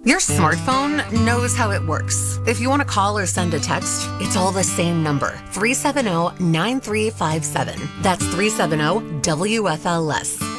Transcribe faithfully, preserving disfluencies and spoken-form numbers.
Your smartphone knows how it works. If you want to call or send a text, it's all the same number, three seven zero, nine three five seven. That's three seven zero W F L S.